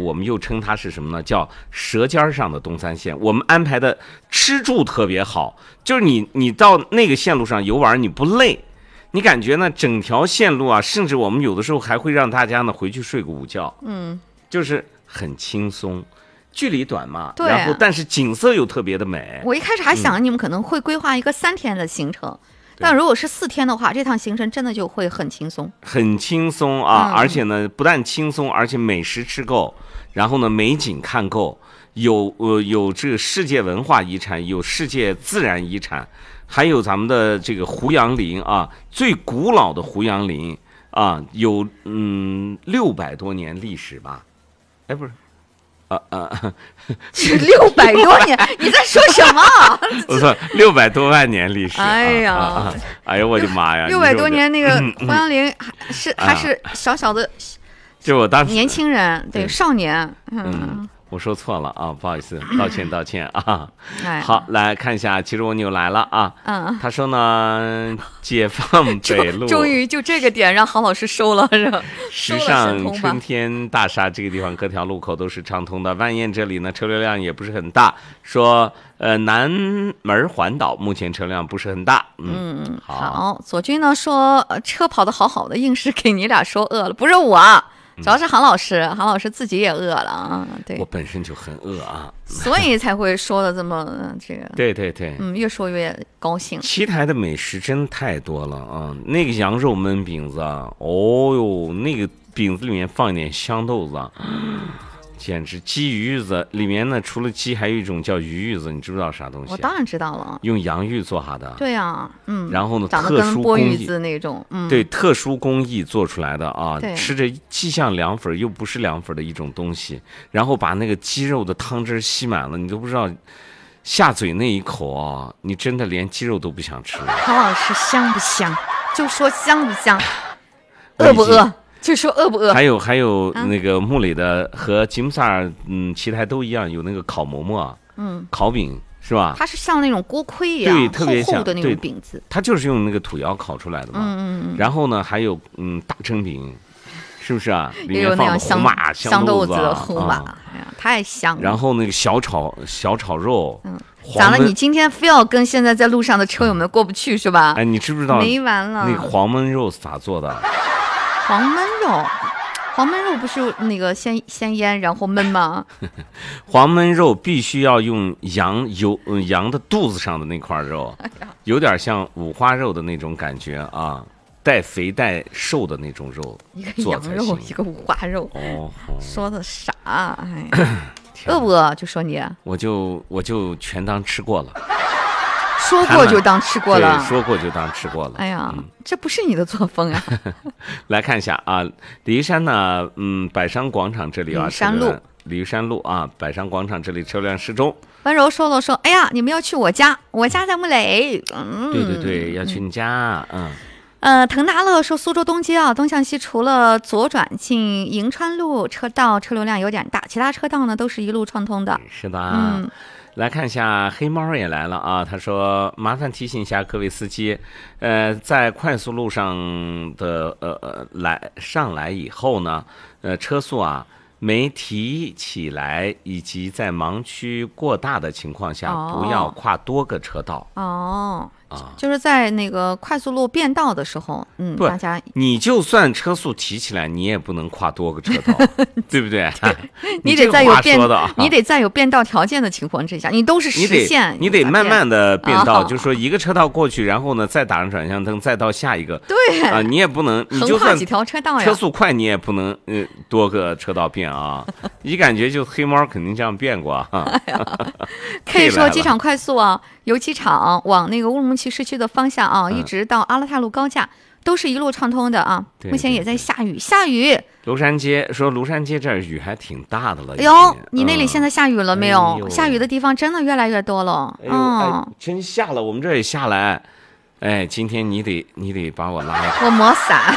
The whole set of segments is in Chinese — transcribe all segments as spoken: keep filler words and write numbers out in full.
图，我们又称它是什么呢？叫舌尖上的东三线。我们安排的吃住特别好，就是你你到那个线路上游玩你不累，你感觉呢整条线路啊，甚至我们有的时候还会让大家呢回去睡个午觉， 嗯， 就是很轻松。距离短嘛， 对， 然后但是景色又特别的美。 我一开始还想你们可能会规划一个三天的行程，嗯、但如果是四天的话，这趟行程真的就会很轻松， 很轻松啊！ 嗯、 而且呢，不但轻松，而且美食吃够，然后呢，美景看够，有呃有这个世界文化遗产，有世界自然遗产，还有咱们的这个胡杨林啊，最古老的胡杨林啊，有嗯六百多年历史吧？哎，不是。啊啊！ 是六百多年，你在说什么？ 我说六百多万年历史。 哎呀， 啊啊、哎呦我的妈呀！ 六百多年那个胡杨林还是、嗯、还是小小的， 就我当时年轻人，对少年， 嗯。嗯我说错了啊，不好意思，道歉道歉啊。 哎、 好，来看一下，其实蜗牛来了啊。 嗯， 他说呢，解放北路， 终于就这个点让郝老师收了，是吧？ 时尚春天大厦这个地方各条路口都是畅通的，万燕这里呢车流量也不是很大。说呃南门环岛目前车辆不是很大。嗯， 嗯好。 好，左军呢说、呃、车跑得好好的，硬是给你俩说饿了，不是我。主要是韩老师，韩老师自己也饿了啊，对， 我本身就很饿啊， 所以才会说的这么这个， 对对对， 嗯，越说越高兴。 奇台的美食真太多了啊，那个羊肉焖饼子，哦哟，那个饼子里面放一点香豆子，简直鸡鱼子里面呢，除了鸡，还有一种叫鱼鱼子，你知不知道啥东西、啊？ 我当然知道了， 用洋芋做下的。 对呀、啊，嗯。 然后呢， 长得跟钵盂子那种，嗯， 对，特殊工艺做出来的啊， 对， 吃着既像凉粉又不是凉粉的一种东西，然后把那个鸡肉的汤汁吸满了，你都不知道下嘴那一口啊，你真的连鸡肉都不想吃了。 郝老师香不香？就说香不香，饿不饿？就说饿不饿？ 还有还有那个木磊的和吉姆萨尔，嗯，奇台都一样，有那个烤馍馍，嗯，烤饼是吧？ 它是像那种锅盔一样， 对，特别像厚厚的那种饼子。 它就是用那个土窑烤出来的嘛。 嗯嗯嗯。 然后呢，还有嗯大蒸饼，是不是啊？里面放红马、 香豆子、红马，哎呀，太香了。 然后那个小炒小炒肉， 嗯，咋了？你今天非要跟现在在路上的车友们过不去是吧？ 哎，你知不知道没完了？ 那个黄焖肉是咋做的？ 黄焖肉，黄焖肉不是那个先先腌然后焖吗？ 黄焖肉必须要用羊油，嗯，羊的肚子上的那块肉， 哎、 有点像五花肉的那种感觉啊，带肥带瘦的那种肉。 一个羊肉，一个五花肉。 哦， 说的啥？哎，饿不饿？就说你， 我就我就全当吃过了。 说过就当吃过了， 对，说过就当吃过了。 哎呀， 嗯、 这不是你的作风啊！ 来看一下啊，梨山呢，嗯，百山广场这里啊， 梨山路， 梨山路啊，百山广场这里车辆适中。 温柔说了说，哎呀，你们要去我家，我家在木垒。嗯， 对对对，要去你家，嗯。 呃，滕达乐说，苏州东街啊，东向西除了左转进银川路车道车流量有点大，其他车道呢都是一路畅通的。 是的， 嗯。 来看一下，黑猫也来了啊！他说：“麻烦提醒一下各位司机，呃，在快速路上的呃呃来上来以后呢，呃，车速啊没提起来，以及在盲区过大的情况下， 哦、 不要跨多个车道。” 哦。啊，就是在那个快速路变道的时候，嗯，大家你就算车速提起来，你也不能跨多个车道，对不对？ 对你得在有变， 啊、 你得在有变道条件的情况之下，你都是实线， 你得你得慢慢的变道， 哦、 就说一个车道过去，然后呢再打上转向灯，再到下一个。 对啊，你也不能，你就算几条车道呀， 车速快，你也不能呃多个车道变啊。你感觉就黑猫肯定这样变过啊。 哎、可以说机场快速啊，由机场往那个乌鲁木齐市区的方向。啊，一直到阿勒泰路高架、嗯、都是一路畅通的啊。目前也在下雨，下雨。 庐山街说庐山街这儿雨还挺大的了。 哎呦，你那里现在下雨了没有？ 嗯哎、 下雨的地方真的越来越多了。 哎呦， 嗯、 哎，真下了，我们这儿也下来。哎，今天你得你得把我拉来。 我抹伞。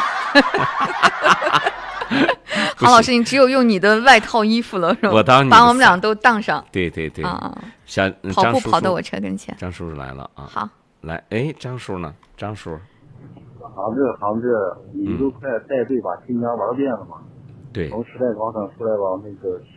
郝老师，你只有用你的外套衣服了，是吧？ 我当你把我们俩都当上。 对对对。 啊， 小跑步跑到我车跟前。 张叔叔来了啊。 好。 来，哎，张叔呢？张叔， 杭州，杭州，你都快带队把新疆玩遍了嘛？ 对， 从时代广场出来往那个